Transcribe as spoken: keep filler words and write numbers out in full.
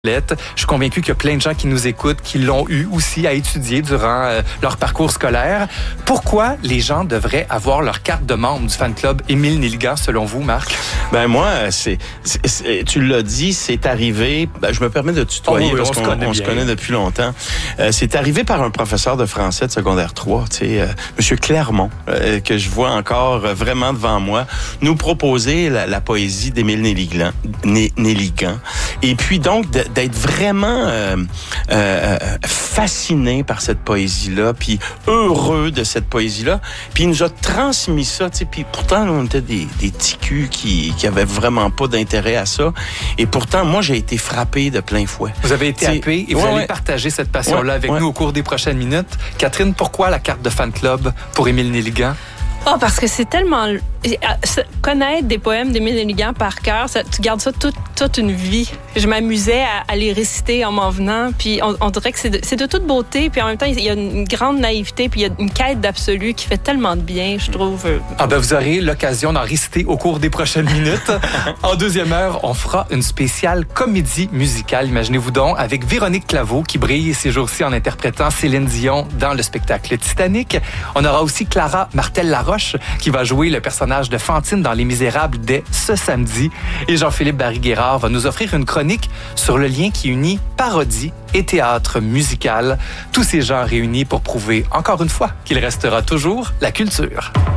Je suis convaincu qu'il y a plein de gens qui nous écoutent, qui l'ont eu aussi à étudier durant euh, leur parcours scolaire. Pourquoi les gens devraient avoir leur carte de membre du fan club Émile Nelligan, selon vous, Marc? Ben moi, c'est, c'est, c'est tu l'as dit, c'est arrivé. Ben, je me permets de tutoyer oh oui, parce on qu'on se connaît, on se connaît depuis longtemps. Euh, c'est arrivé par un professeur de français de secondaire trois, tu sais, euh, Monsieur Clermont, euh, que je vois encore euh, vraiment devant moi, nous proposer la, la poésie d'Émile Nelligan, Nelligan. Et puis donc de, d'être vraiment euh, euh, fasciné par cette poésie-là, puis heureux de cette poésie-là. Puis il nous a transmis ça, tu sais. Puis pourtant, on était des, des petits culs qui qui avaient vraiment pas d'intérêt à ça. Et pourtant, moi, j'ai été frappé de plein fouet. Vous avez été happé et vous ouais, allez ouais. partager cette passion-là ouais, avec ouais. nous au cours des prochaines minutes. Catherine, pourquoi la carte de fan club pour Émile Nelligan? Oh, parce que c'est tellement... Connaître des poèmes d'Émile Nelligan par cœur, ça, tu gardes ça toute, toute une vie. Je m'amusais à, à les réciter en m'en venant, puis on, on dirait que c'est de, c'est de toute beauté, puis en même temps, il y a une grande naïveté, puis il y a une quête d'absolu qui fait tellement de bien, je trouve. Ah ben vous aurez l'occasion d'en réciter au cours des prochaines minutes. En deuxième heure, on fera une spéciale comédie musicale, imaginez-vous donc, avec Véronique Claveau, qui brille ces jours-ci en interprétant Céline Dion dans le spectacle Titanic. On aura aussi Clara Martel-Laroche, qui va jouer le personnage de Fantine dans Les Misérables dès ce samedi. Et Jean-Philippe Barry-Guerrard va nous offrir une chronique sur le lien qui unit parodie et théâtre musical. Tous ces gens réunis pour prouver encore une fois qu'il restera toujours la culture.